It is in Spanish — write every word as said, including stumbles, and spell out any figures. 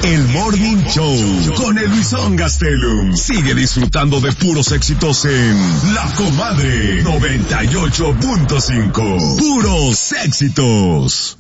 El Morning Show con el Luisón Gastelum. Sigue disfrutando de puros éxitos en La Comadre noventa y ocho punto cinco. Puros éxitos.